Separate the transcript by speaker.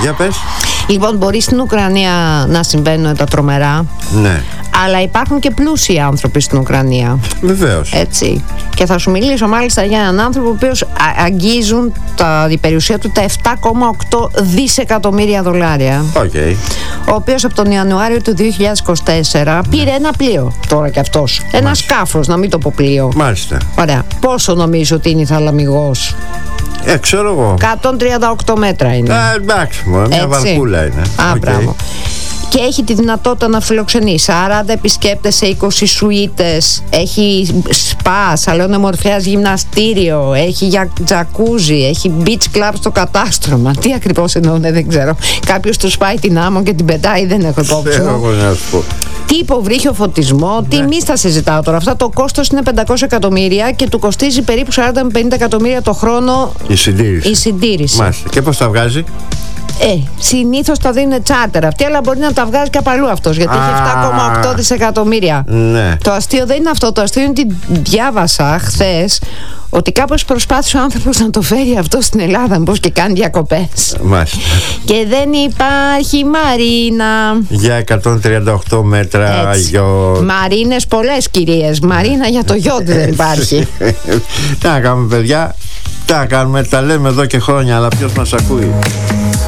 Speaker 1: Για πες.
Speaker 2: Λοιπόν, μπορεί στην Ουκρανία να συμβαίνουν τα τρομερά.
Speaker 1: Ναι.
Speaker 2: Αλλά υπάρχουν και πλούσιοι άνθρωποι στην Ουκρανία.
Speaker 1: Βεβαίως.
Speaker 2: Έτσι. Και θα σου μιλήσω μάλιστα για έναν άνθρωπο ο οποίος αγγίζουν η περιουσία του τα 7,8 δισεκατομμύρια δολάρια.
Speaker 1: Okay.
Speaker 2: Ο οποίος από τον Ιανουάριο του 2024 πήρε ένα πλοίο. Τώρα κι αυτός. Ένα σκάφος, να μην το πω πλοίο.
Speaker 1: Μάλιστα.
Speaker 2: Ωραία. Πόσο νομίζω ότι είναι η θαλαμιγός?
Speaker 1: Ξέρω εγώ.
Speaker 2: 138 μέτρα είναι.
Speaker 1: Εντάξει, μια βαρκούλα είναι.
Speaker 2: Μπράβο. Και έχει τη δυνατότητα να φιλοξενεί 40 επισκέπτες σε 20 σουίτες. Έχει σπα, σαλόνι ομορφιάς, γυμναστήριο. Έχει για τζακούζι. Έχει beach club στο κατάστρωμα. Τι ακριβώς εννοούνε, δεν ξέρω. Κάποιος του σπάει την άμμο και την πετάει, δεν έχω υπόψη μου. Τι υποβρύχιο φωτισμό, τι μη στα συζητάω τώρα. Αυτά το κόστος είναι 500 εκατομμύρια και του κοστίζει περίπου 40 με 50 εκατομμύρια το χρόνο η συντήρηση.
Speaker 1: Μάλιστα. Και πώς τα βγάζει?
Speaker 2: Συνήθως τα δίνουν τσάρτερ αυτοί, αλλά μπορεί να τα βγάζει και απ' αλλού αυτός, γιατί έχει 7,8 δισεκατομμύρια.
Speaker 1: Ναι.
Speaker 2: Το αστείο δεν είναι αυτό. Το αστείο είναι ότι διάβασα χθες ότι κάπως προσπάθησε ο άνθρωπος να το φέρει αυτό στην Ελλάδα, μήπως και κάνει διακοπές.
Speaker 1: Μάλιστα.
Speaker 2: Και δεν υπάρχει μαρίνα.
Speaker 1: Για 138 μέτρα γιότ.
Speaker 2: Μαρίνες πολλές, κυρίες. Μαρίνα για το γιότ δεν υπάρχει.
Speaker 1: Τι να κάνουμε, παιδιά? Τι να κάνουμε, τα λέμε εδώ και χρόνια, αλλά ποιος μας ακούει?